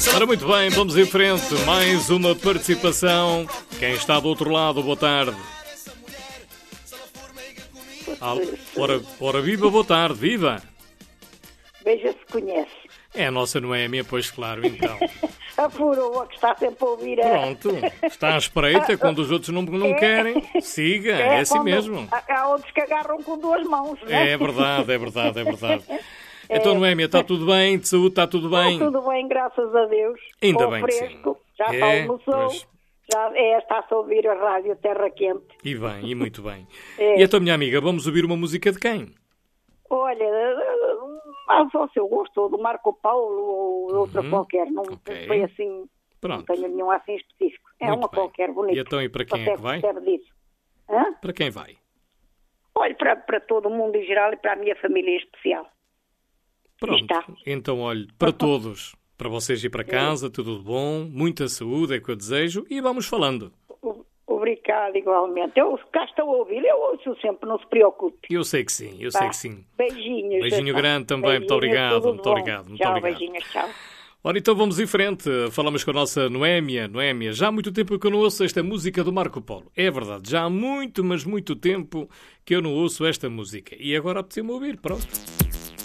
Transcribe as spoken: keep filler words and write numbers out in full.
Ora, muito bem, vamos em frente. Mais uma participação. Quem está do outro lado, boa tarde. Ah, ora, ora, viva, boa tarde, viva. Veja se conhece. É a nossa Noémia, pois claro, então. A furua que está sempre a ouvir. A... Pronto, está à espreita, quando os outros não, não querem, siga, é, é assim mesmo. Há outros que agarram com duas mãos, não é? É verdade, é verdade, é verdade. Então, Noémia, está tudo bem? De saúde está tudo bem? Está tudo bem, graças a Deus. Ainda Com bem fresco, que sim. já É, almoçou, pois. já é, está-se a ouvir a rádio Terra Quente. E bem, e muito bem. É. E então, minha amiga, vamos ouvir uma música de quem? Olha, ao seu gosto, ou do Marco Paulo, ou de outra Uhum. qualquer, não Ok. foi assim, Pronto. não tenho nenhum assim específico. É Muito uma bem. qualquer bonita. E então, e para quem é Você que vai? percebe disso. Hã? Para quem vai? Olha, para, para todo o mundo em geral e para a minha família em especial. Pronto, Está. então olhe, para todos, para vocês ir para casa, tudo de bom, muita saúde é que eu desejo e vamos falando. O- Obrigado, igualmente. Eu cá estou a ouvir, eu ouço sempre, não se preocupe. Eu sei que sim, eu Tá? sei que sim. Beijinhos. Beijinho grande também, muito Beijinhos, obrigado, tudo muito bom. obrigado, muito Tchau, obrigado. beijinhos, tchau. Ora, então vamos em frente. Falamos com a nossa Noémia. Noémia, já há muito tempo que eu não ouço esta música do Marco Polo. É verdade, já há muito, mas muito tempo que eu não ouço esta música. E agora apeteceu-me ouvir, pronto.